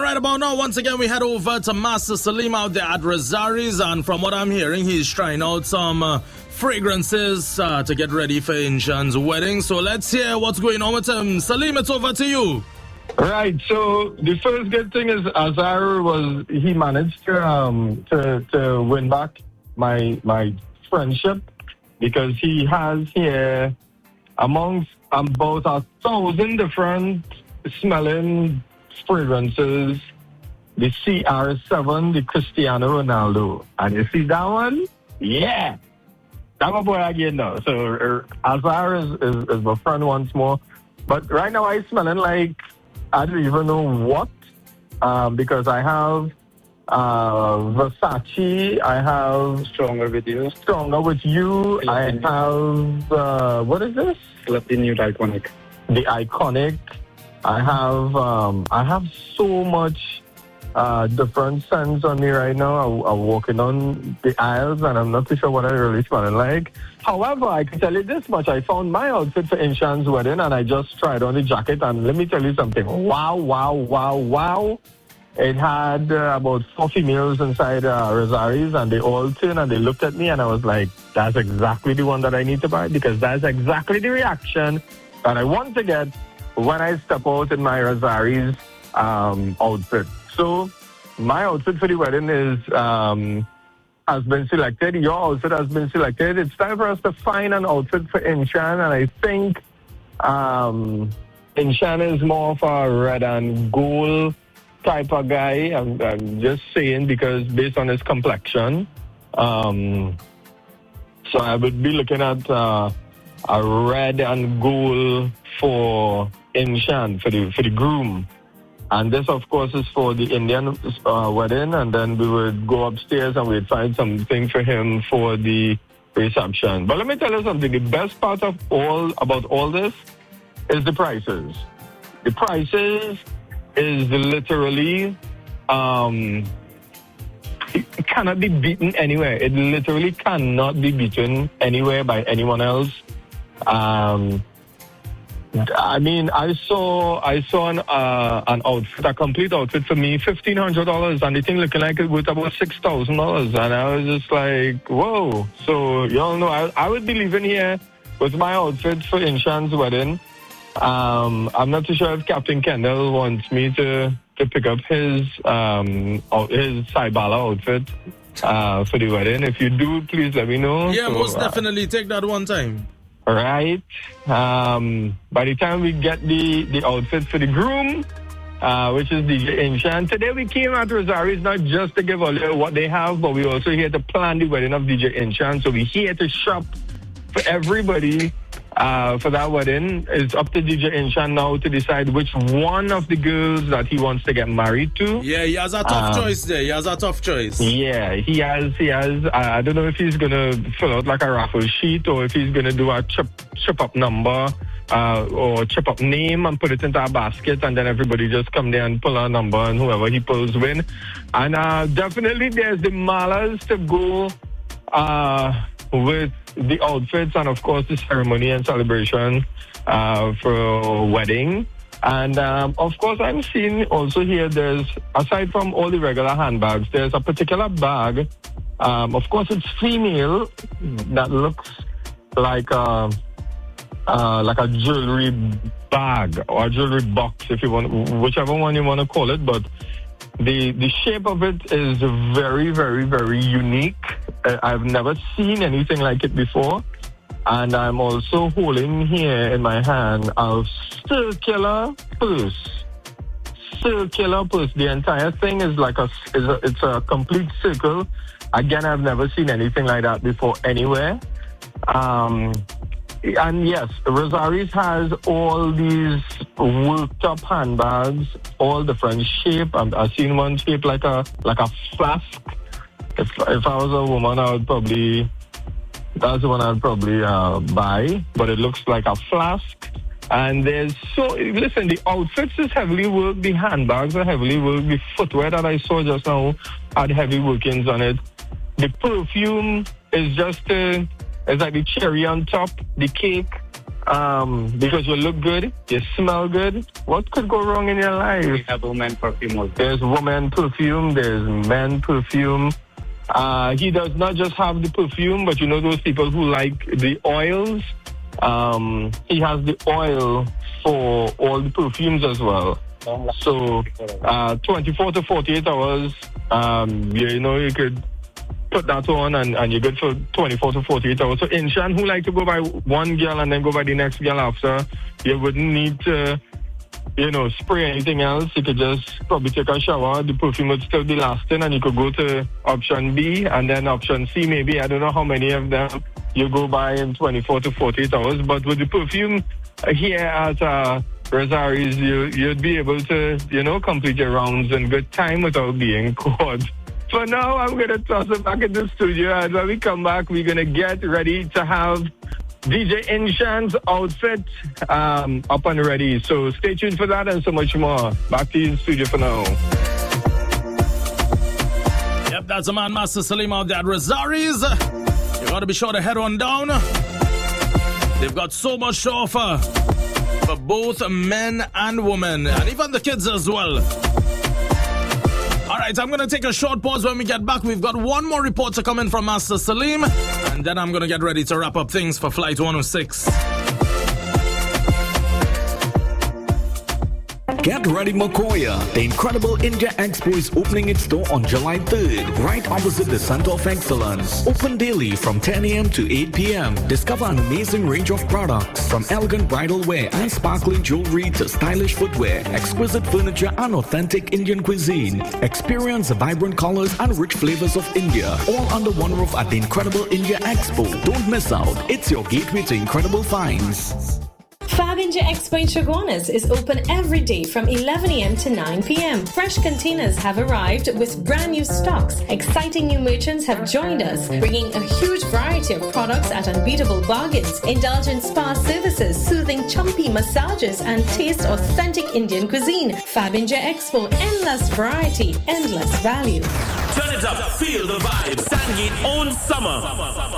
right about now, once again, we head over to Master Salim out there at Rosaries, and from what I'm hearing, he's trying out some fragrances to get ready for Inshan's wedding. So let's hear what's going on with him. Salim, it's over to you. Right. So the first good thing is Azar he managed to win back my friendship, because he has here amongst about 1,000 different smelling fragrances, the CR7, the Cristiano Ronaldo. And you see that one? Yeah. That's my boy again now. So Azar is my friend once more. But right now I'm smelling like I don't even know what, because I have Versace, I have Stronger With You. Stronger With You, I have, what is this? The new Iconic. The Iconic. I have so much different scents on me right now. I'm walking on the aisles and I'm not too sure what I really smelling like. However, I can tell you this much. I found my outfit for Inshan's wedding and I just tried on the jacket, and let me tell you something. Wow, wow, wow, wow. It had about 4 females inside Rosaries, and they all turned and they looked at me, and I was like, that's exactly the one that I need to buy, because that's exactly the reaction that I want to get when I step out in my Rosaries outfit. So my outfit for the wedding has been selected. Your outfit has been selected. It's time for us to find an outfit for Inshan, and I think Inshan is more of a red and gold type of guy. I'm just saying, because based on his complexion. So I would be looking at a red and gold for Inshan, for the groom. And this, of course, is for the Indian wedding. And then we would go upstairs and we'd find something for him for the reception. But let me tell you something. The best part of about all this is the prices. The prices is literally, it cannot be beaten anywhere. It literally cannot be beaten anywhere by anyone else. I mean, I saw an outfit, a complete outfit for me, $1,500, and the thing looking like it worth about $6,000, and I was just like, whoa. So y'all know, I would be leaving here with my outfit for Inshan's wedding. I'm not too sure if Captain Kendall wants me to pick up his Saibala outfit for the wedding. If you do, please let me know. Yeah, most definitely. Take that one time. Right. By the time we get the outfit for the groom, which is DJ Inshan. Today we came at Rosaries not just to give all what they have, but we also here to plan the wedding of DJ Inshan. So we're here to shop for everybody for that wedding. It's up to DJ Inshan now to decide which one of the girls that he wants to get married to. Yeah, he has a tough choice there. He has a tough choice. Yeah, he has. I don't know if he's going to fill out like a raffle sheet, or if he's going to do a chip up number or chip up name and put it into a basket, and then everybody just come there and pull a number, and whoever he pulls win. And definitely there's the malas to go with the outfits, and of course the ceremony and celebration for wedding. And of course I'm seeing also here, there's, aside from all the regular handbags, there's a particular bag, of course it's female, that looks like a jewelry bag or a jewelry box, if you want, whichever one you want to call it. But the shape of it is very, very, very unique. I've never seen anything like it before. And I'm also holding here in my hand a circular purse. Circular purse. The entire thing is like it's a complete circle. Again, I've never seen anything like that before anywhere. And yes, Rosaries has all these worked up handbags, all different shape. I've seen one shape like a flask. If I was a woman, that's the one I'd probably buy. But it looks like a flask. And listen, the outfits is heavily worked, the handbags are heavily worked, the footwear that I saw just now had heavy workings on it. The perfume is just it's like the cherry on top, the cake. because you look good, you smell good. What could go wrong in your life? We have women perfume also. There's woman perfume, there's men perfume. He does not just have the perfume, but you know those people who like the oils? He has the oil for all the perfumes as well. So 24 to 48 hours, you could put that on and you're good for 24 to 48 hours. So Inshan, who like to go by one girl and then go by the next girl after, you wouldn't need to, spray anything else. You could just probably take a shower. The perfume would still be lasting and you could go to option B and then option C maybe. I don't know how many of them you go by in 24 to 48 hours. But with the perfume here at Rosaries, you'd be able to, complete your rounds in good time without being caught. For now, I'm going to toss it back in the studio. And when we come back, we're going to get ready to have DJ Inshan's outfit up and ready. So stay tuned for that and so much more. Back to you in the studio for now. Yep, that's the man, Master Salim out there at Rosaries. You got to be sure to head on down. They've got so much to offer for both men and women, and even the kids as well. Alright, I'm going to take a short pause. When we get back, we've got one more report to come in from Master Salim, and then I'm going to get ready to wrap up things for Flight 106. Get ready, Makoya. The Incredible India Expo is opening its door on July 3rd, right opposite the Center of Excellence. Open daily from 10 a.m. to 8 p.m. Discover an amazing range of products, from elegant bridal wear and sparkling jewelry to stylish footwear, exquisite furniture and authentic Indian cuisine. Experience the vibrant colors and rich flavors of India, all under one roof at the Incredible India Expo. Don't miss out. It's your gateway to incredible finds. Fab India Expo in Chaguanas is open every day from 11 a.m. to 9 p.m. Fresh containers have arrived with brand new stocks. Exciting new merchants have joined us, bringing a huge variety of products at unbeatable bargains. Indulge in spa services, soothing chumpy massages, and taste authentic Indian cuisine. Fab India Expo, endless variety, endless value. Turn it up, feel the vibe. Sangeet own summer.